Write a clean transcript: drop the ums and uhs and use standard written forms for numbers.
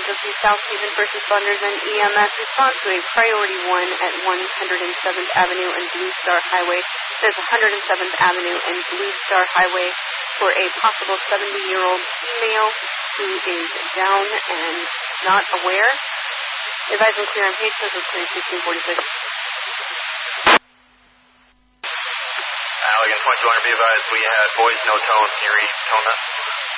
Casualty South Haven first responders and EMS response to a priority 1 at 107th Avenue and Blue Star Highway. There's 107th Avenue and Blue Star Highway for a possible 70-year-old female who is down and not aware. Advising clear on page code of 1646. Allegan Point, you want to be advised we had voice, no tone. Can you read tone that?